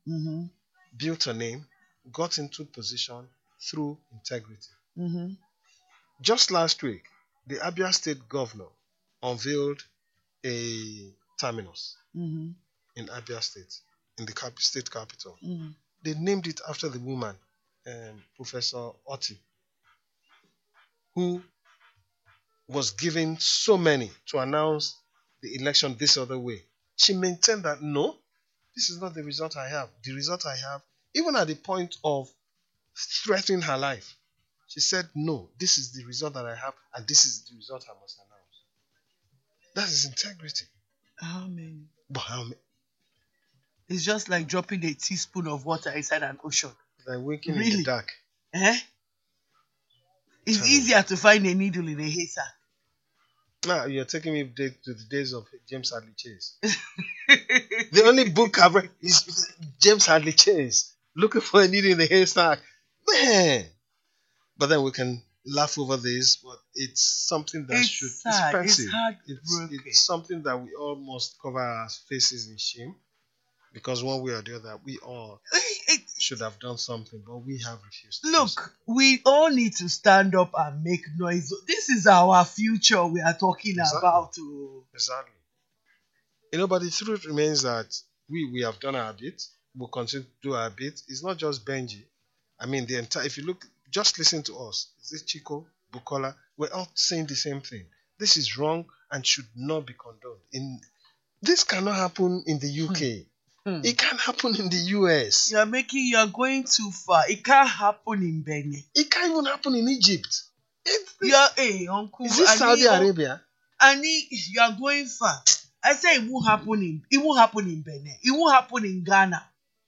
Mm-hmm. built a name, got into position through integrity. Mm-hmm. Just last week, the Abia State governor unveiled a terminus Mm-hmm. in Abia State, in the state capital. Mm-hmm. They named it after the woman, Professor Oti, who was given so many to announce the election this other way. She maintained that no, this is not the result I have. The result I have, even at the point of threatening her life, she said, no, this is the result that I have, and this is the result I must announce. That is integrity. Amen. But how many? It's just like dropping a teaspoon of water inside an ocean. Like waking in the Really? dark. Eh? It's Tell me. easier to find a needle in a haystack. Now you're taking me to the days of James Hadley Chase. The only book I've read is James Hadley Chase, looking for a needle in the haystack. Man! But then we can laugh over this, but it's something that should. It's It's sad. pensive. It's heartbroken. It's something that we all must cover our faces in shame, because one way or the other, we all should have done something, but we have refused. To do so. Look, we all need to stand up and make noise. This is our future we are talking Exactly. about. Oh. Exactly. But the truth remains that we have done our bit. We'll continue to do our bit. It's not just Benji. I mean, the entire. If you look, just listen to us. Is it Chico, Bukola? We're all saying the same thing. This is wrong and should not be condoned. This cannot happen in the UK. It can happen in the US. You are going too far. It can't happen in Benin. It can't even happen in Egypt. Uncle. Is this Saudi Arabia? Annie, you are going far. I say it won't happen in Benin. It won't happen in Ghana.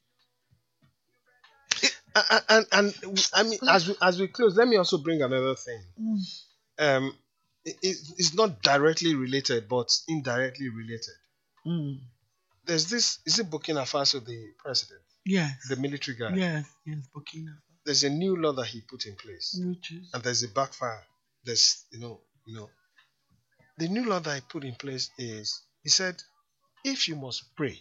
And I mean, as we close, let me also bring another thing. It's not directly related, but indirectly related. Mm. There's this. Is it Burkina Faso, the president? Yes. The military guy. Yes, Burkina Faso. There's a new law that he put in place, and there's a backfire. There's the new law that he put in place is, he said, if you must pray.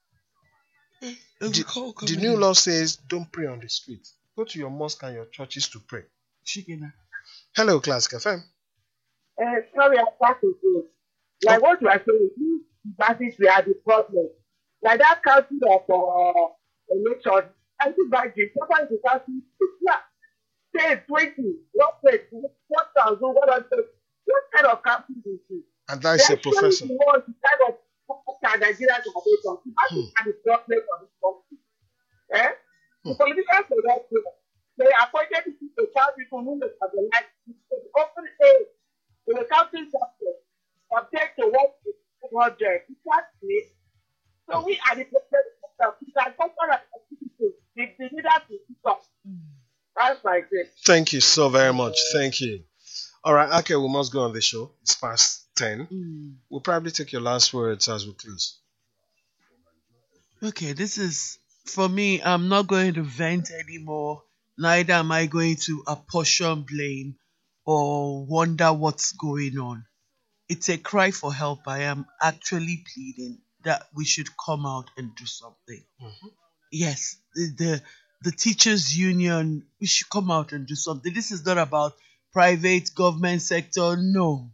The new law says don't pray on the street. Go to your mosque and your churches to pray. Chikena. Hello, Classic FM. Sorry, I'm back again. Like what you are saying, these parties we are the problem. Like that country of election, anti-budget, sometimes the country, say 20, what place, 1,000, what kind of country is this? And that is a professor. The kind of Nigeria to operation. That is the problem for this country. The politicians say that they appointed people to tell people who they have the life to open aid to the county sector, subject to what is 200. Exactly. So we are the problem. We can talk about activities. The leaders will pick up. That's my great. Thank you so very much. Thank you. All right, okay, we must go on the show. It's past 10. We'll probably take your last words as we close. Okay, this is, for me, I'm not going to vent anymore. Neither am I going to apportion blame or wonder what's going on. It's a cry for help. I am actually pleading that we should come out and do something. Yes, the teachers union, we should come out and do something. This is not about private government sector. No.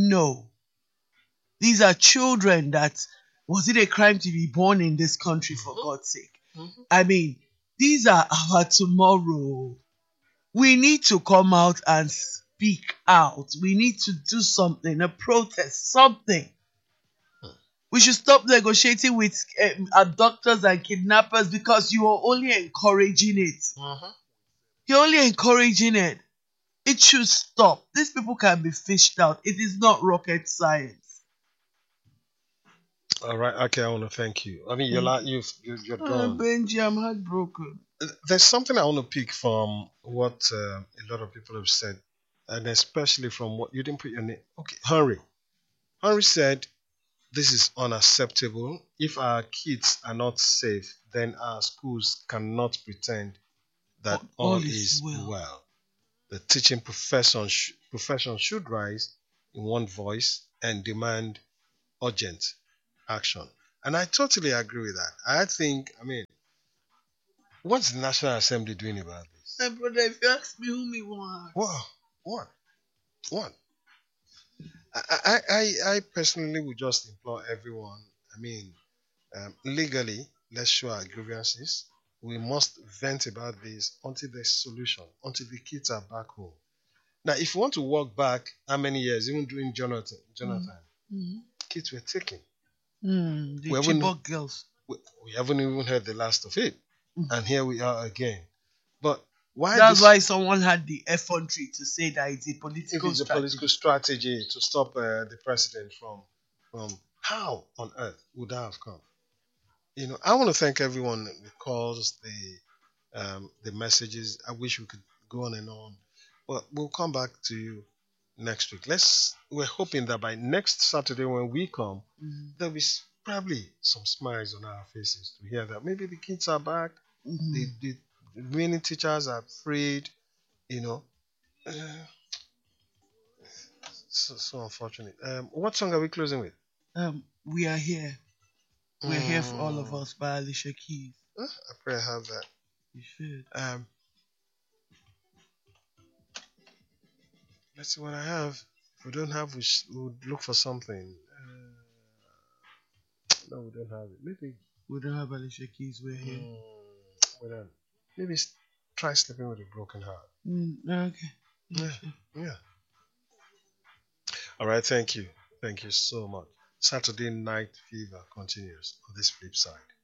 These are children that, was it a crime to be born in this country, for God's sake? I mean, these are our tomorrow. We need to come out and speak out. We need to do something, a protest, something. We should stop negotiating with abductors and kidnappers, because you are only encouraging it. You're only encouraging it. It should stop. These people can be fished out. It is not rocket science. All right, okay, I want to thank you. I mean, you're done. Benji, I'm heartbroken. There's something I want to pick from what a lot of people have said, and especially from what you didn't put your name. Okay, Henry. Henry said, this is unacceptable. If our kids are not safe, then our schools cannot pretend that all is well. The teaching profession should rise in one voice and demand urgent action. And I totally agree with that. I think, What's the National Assembly doing about this? My brother, if you ask me who me want. What? What? I personally would just implore everyone. I mean, legally, let's show our grievances. We must vent about this until there's solution, until the kids are back home. Now, if you want to walk back, how many years? Even during Jonathan, Mm-hmm. kids were taken. The We haven't, Chibok girls. we haven't even heard the last of it, and here we are again. But why That's this? why someone had the effrontery to say that it's a If political it's a strategy. political strategy to stop the president from how on earth would that have come? I want to thank everyone the calls, the messages. I wish we could go on, but we'll come back to you next week. We're hoping that by next Saturday when we come, there'll be probably some smiles on our faces to hear that maybe the kids are back, the remaining teachers are freed. You know, uh, so unfortunate. What song are we closing with? We are here. We're here for all of Mm, us by Alicia Keys. I pray I have that. You should. Let's see what I have. If we don't have, we'll look for something. No, we don't have it. Maybe. We don't have Alicia Keys. We're here. We don't. Maybe try sleeping with a broken heart. Okay. Yeah. Yeah. All right. Thank you. Thank you so much. Saturday Night Fever continues on this flip side.